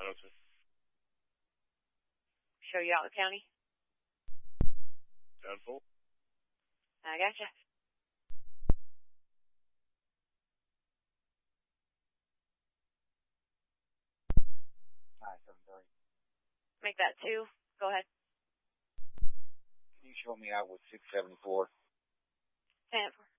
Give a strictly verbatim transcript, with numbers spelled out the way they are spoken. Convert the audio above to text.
nine oh two. Show you out the county? ten four. I gotcha. Hi, seven thirty. Make that two. Go ahead. Can you show me out with six seventy-four? ten four.